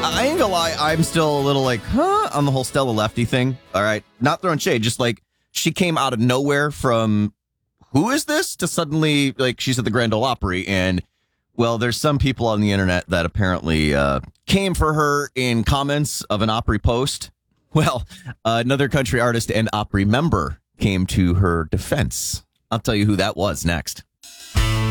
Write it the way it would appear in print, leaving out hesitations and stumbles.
I ain't gonna lie, I'm still a little like, on the whole Stella Lefty thing. All right. Not throwing shade, just like she came out of nowhere from who is this to suddenly like she's at the Grand Ole Opry. And well, there's some people on the internet that apparently came for her in comments of an Opry post. Well, another country artist and Opry member came to her defense. I'll tell you who that was next.